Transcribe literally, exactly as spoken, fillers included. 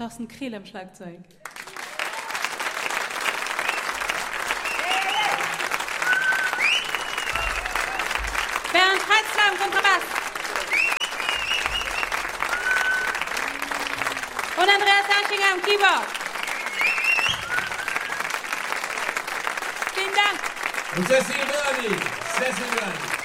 Thorsten Krehl am Schlagzeug. Bernd Heitzler am Kontrabass. Und Andreas Aschinger am Keyboard. Vielen Dank. Und Cecil Berni. Cecil Berni.